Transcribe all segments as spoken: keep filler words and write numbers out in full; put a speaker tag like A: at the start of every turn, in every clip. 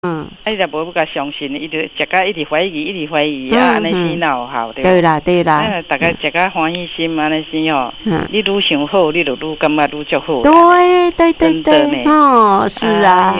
A: 嗯，
B: 啊，你若无要甲相信，伊就食甲一直怀疑，一直怀疑啊，安尼洗脑好对。
A: 对啦对啦，
B: 啊，大家食甲欢喜心，安尼是哦。
A: 嗯，
B: 你愈想好，你就愈感觉愈足好。
A: 对对对对，哦，是啊。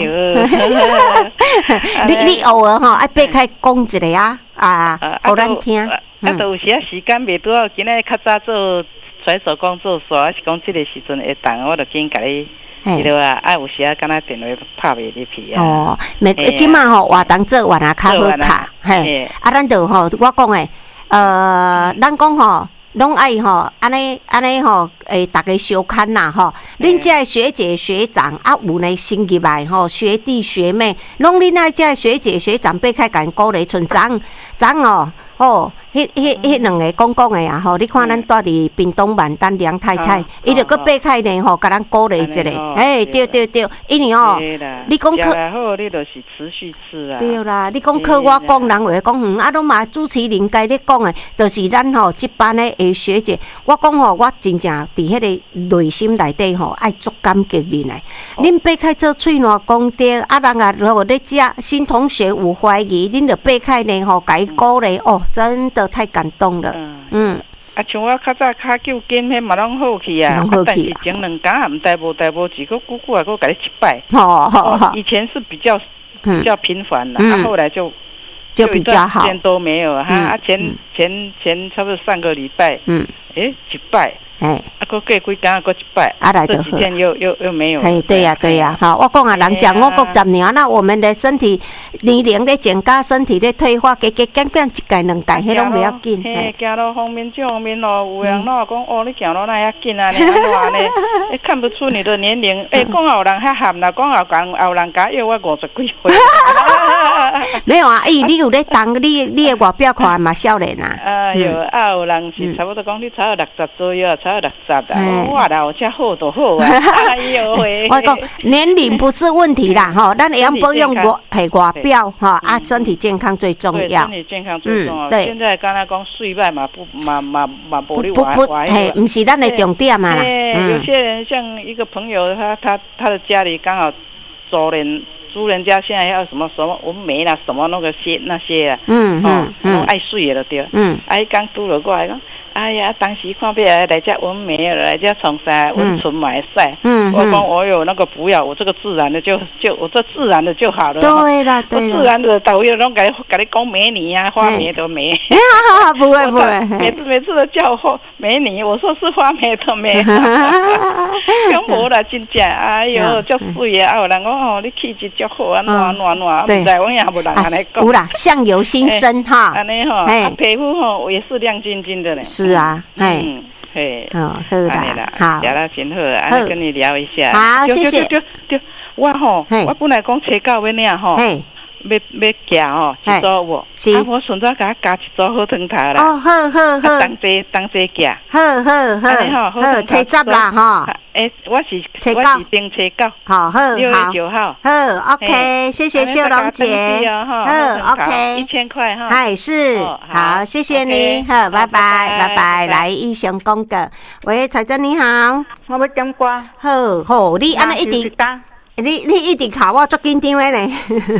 A: 你你偶尔吼爱掰开讲一个啊啊，互咱听。
B: 啊，都有时啊时间袂拄好，今仔较早做甩手工做煞，是讲即个时阵会动，我就紧甲你。是了啊，啊有时啊，敢若电话拍袂入去啊。
A: 哦，每即马吼活动做完啊，较好卡，嘿，啊，咱就吼，我讲诶，呃，咱讲吼，拢爱吼，安尼安尼吼，诶，大家相看呐吼，恁这学姐学长啊，有呢新入来吼，学弟学妹，拢恁那这学姐学长被开干鼓励，村长长哦。哦，迄迄迄两个讲讲的啊吼，你看咱住伫屏东万丹梁太太，伊就搁爬开呢吼，甲咱鼓励一下，哎，对对对，因为哦，你讲
B: 考好，你就是持续吃啊。
A: 对啦，你讲靠我讲，人会讲嗯，啊，拢嘛主持人家咧讲的，就是咱吼这班的诶学姐，我讲吼，我真正伫迄个内心内底吼，爱足感激恁诶。恁爬开做喙烂功德，啊，人啊，如果咧食新同学有怀疑，恁就爬开呢吼，甲伊鼓励哦。真的太感动了，嗯，嗯
B: 啊，像我较早骹救金迄嘛拢好去啊，但是前两工也毋带无带无几个姑姑啊，搁甲你一摆，
A: 哦哦，
B: 以前是比较比较频繁的，啊，后来就
A: 就比较好，
B: 时间都没有哈，啊，前前前差不多上个礼拜，嗯，诶，一摆。哎，啊，搁过几工，搁一摆，啊，来得好。这几天又又又没有。
A: 哎，对呀，对呀，哈，我讲啊，人讲我国十年，那我们的身体年龄咧增加，身体咧退化，加加减减一届两届，迄拢不要紧。
B: 嘿，行路方面这方面咯，有人咯讲哦，你行路那遐紧啊，你安怎呢？哎，看不出你的年龄。哎，讲有人遐含啦，讲有讲有人甲约我五十几岁。
A: 没有啊，哎，你有咧当你你的外表看嘛少年啊。
B: 哎呦，啊有人是差不多讲你才六十左右，才六十啊，哇啦，我这好都好啊！哎呦喂，
A: 我讲年龄不是问题啦，哈，咱要保养外系外表哈，啊，身体健康最重要。
B: 身体健康最重要。对，现在刚才讲睡眠嘛，不嘛嘛嘛不
A: 不不，嘿，不是咱的重点嘛啦。
B: 有些人像一个朋友，他他他的家里刚好租人租人家，现在要什么什么纹眉啦，什么那个些那些啊，嗯嗯嗯，爱水的对，嗯，哎刚拄了过来讲。哎呀，当时看别来来这纹眉，来这从啥纹唇嘛会使。嗯，我讲我有那个不要，我这个自然的就就我这自然的就好了。
A: 对啦，对
B: 啦。我自然的导游拢给你给你讲美女啊，花眉的眉。
A: 不会不会，
B: 每次每次都叫我美女，我说是花眉的眉。讲无啦，真正，哎呦，足水啊！有人讲哦，你气质足好啊，暖暖暖，唔知我也无人安尼讲。
A: 有啦，相由心生哈。
B: 安尼吼，皮肤吼也是亮晶晶的嘞。
A: 是啊，哎，
B: 嘿，
A: 好，好啦，好，
B: 聊了真好，啊，跟你聊一下。
A: 好，谢谢。
B: 就就我吼，我本来讲车到要领吼，要要夹吼，一组我，啊，我顺便给他加一组好汤头啦。
A: 哦，好好好。
B: 当这当这夹。
A: 好好好。好，车十啦哈。
B: 诶，我是车九，我是订车九，
A: 好好好，
B: 六月九号，
A: 好 OK， 谢谢秀龙姐，
B: 好 OK， 一千块哈，
A: 嗨是，好，谢谢你，好，拜拜拜拜，来义雄公哥，喂，彩珍你好，
C: 我要点歌，
A: 好好，你安尼一直。你你一直考我足紧张的呢，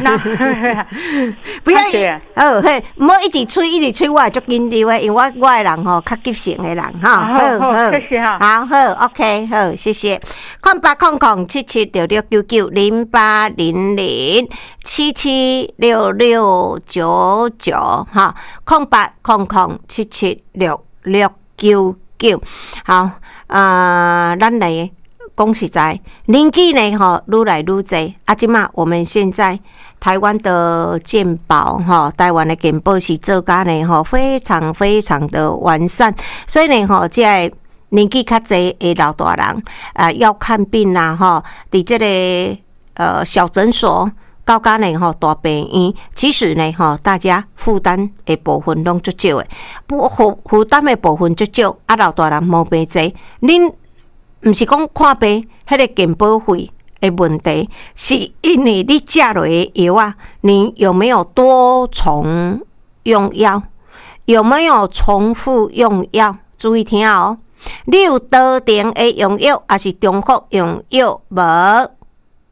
A: 不要哦嘿，唔好一直吹一直吹，我足紧张的，因为我我的人吼较急性的人哈，
C: 好好谢谢哈，
A: 好好 OK 好谢谢，空八空空七七六六九九零八零零七七六六九九哈，空八空空七七六六九九，好啊，咱来。讲实在，年纪呢吼愈来愈侪，啊，即马我们现在台湾的健保哈，台湾的健保是做甲呢吼非常非常的完善，所以呢吼，即个年纪较侪的老大人啊，要看病啦吼，伫即个呃小诊所。到甲呢吼大病院，其实呢吼大家负担的部分拢足少的，不负负担的部分足少，啊老大人毛病侪，恁。唔是讲看病，迄个健保费的问题，是因为你食落的药啊，你有没有多重用药？有没有重复用药？注意听哦，你有多定的用药，还是重复用药无？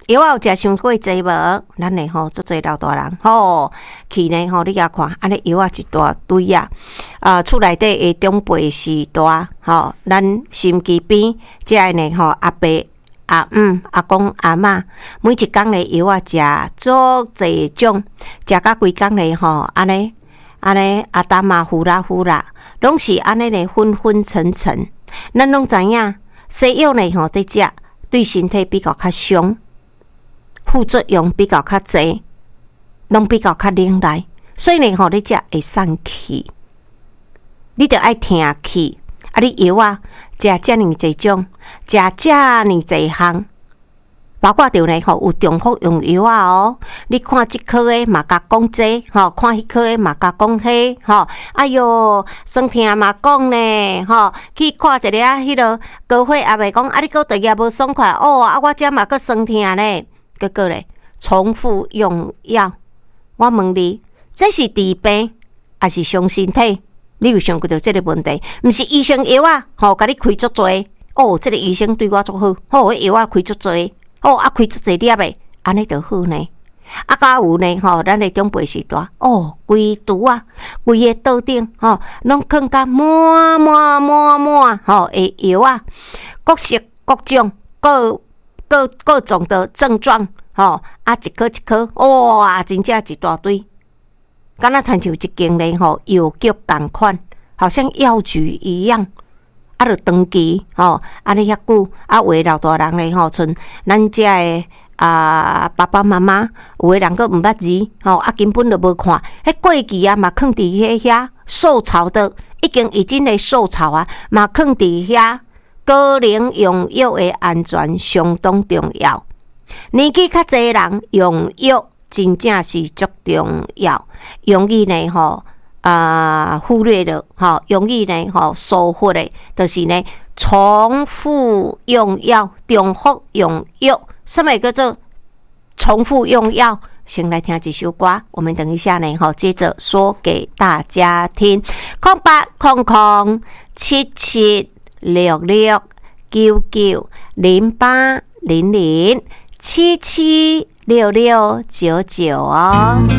A: 药啊有食伤过济无？咱呢吼，足侪老大人吼，去呢吼，你甲看，安尼药啊一大堆啊！啊，厝内底的长辈是大吼，咱心机边即个呢吼，阿伯、阿姆、阿公、阿嬷，每一工呢药啊食足侪种，食甲规工呢吼，安尼安尼阿达嘛呼啦呼啦，拢是安尼呢昏昏沉沉。咱拢知影，西药呢吼伫食对身体比较较伤。副作用比较较济，拢比较较冷来，所以呢，吼你食会送气，你着爱听气。啊，你药啊，食遮尔济种，食遮尔济项，包括着呢吼有重复用药啊哦。你看即科的嘛甲讲这，吼看迄科的嘛甲讲迄，吼哎哟，酸痛嘛讲呢，吼去看一个啊，迄个高血压的讲，啊你个对也无爽快哦，啊我遮嘛个酸痛呢。个个咧，重复用药，我问你，这是治病还是伤身体？你有想过到这个问题？毋是医生药啊，吼，甲你开足多哦，这个医生对我足好，吼，迄药啊开足多，哦，啊开足多粒诶，安尼就好呢。啊，甲有呢，吼，咱的长辈时代，哦，规拄啊，规个桌顶，吼，拢放甲满满满满，吼，诶药啊，各式各种各。各各种的症状，吼啊，一颗一颗，哇，真正一大堆，敢若亲像一间咧吼药局同款，好像药局一样。啊，著长期吼，安尼遐久，啊，有诶老大人咧吼，像咱遮诶啊爸爸妈妈，有诶人佫毋捌字，吼啊根本就无看，迄过期啊嘛放伫迄遐受潮的，已经已经咧受潮啊，嘛放伫遐。个人用药的安全相当重要，年纪较侪人用药真正是足重要，容易呢吼啊、呃、忽略了吼，容易呢吼疏忽的，就是呢重复用药、重复用药，什么叫做重复用药？先来听一首歌，我们等一下呢吼，接着说给大家听。空八空空七七。六六九九零八零零七七六六九九哦。